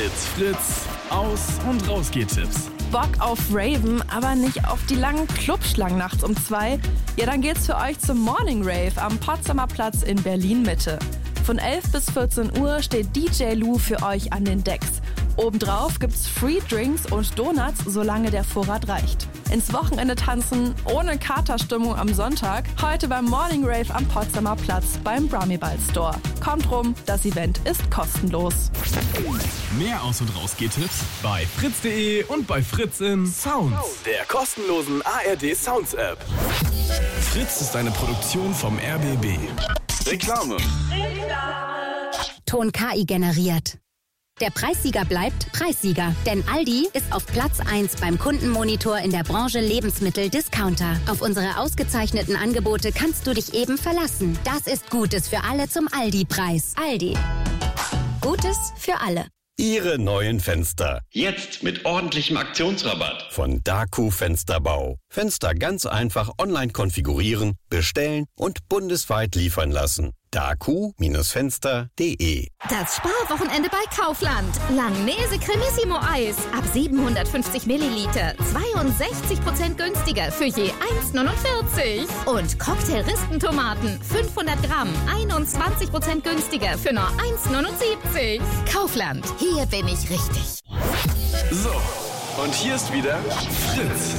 It's Fritz, Aus- und Rausgehtipps. Bock auf Raven, aber nicht auf die langen Clubschlangen nachts um 2? Ja, dann geht's für euch zum Morning Rave am Potsdamer Platz in Berlin-Mitte. Von 11 bis 14 Uhr steht DJ Lou für euch an den Decks. Obendrauf gibt's Free Drinks und Donuts, solange der Vorrat reicht. Ins Wochenende tanzen, ohne Katerstimmung am Sonntag, heute beim Morning Rave am Potsdamer Platz beim Bramiball Store. Kommt rum, das Event ist kostenlos. Mehr Aus- und Rausgehtipps bei fritz.de und bei Fritz in Sounds, der kostenlosen ARD Sounds App. Fritz ist eine Produktion vom RBB. Reklame. Ton KI generiert. Der Preissieger bleibt Preissieger, denn Aldi ist auf Platz 1 beim Kundenmonitor in der Branche Lebensmittel-Discounter. Auf unsere ausgezeichneten Angebote kannst du dich eben verlassen. Das ist Gutes für alle zum Aldi-Preis. Aldi. Gutes für alle. Ihre neuen Fenster. Jetzt mit ordentlichem Aktionsrabatt. Von Daku Fensterbau. Fenster ganz einfach online konfigurieren, bestellen und bundesweit liefern lassen. daku-fenster.de. Das Sparwochenende bei Kaufland. Langnese Cremissimo Eis. Ab 750 Milliliter. 62% günstiger für je 1,49. Und Cocktail-Rispentomaten. 500 Gramm. 21% günstiger für nur 1,79. Kaufland. Hier bin ich richtig. So, und hier ist wieder Fritz.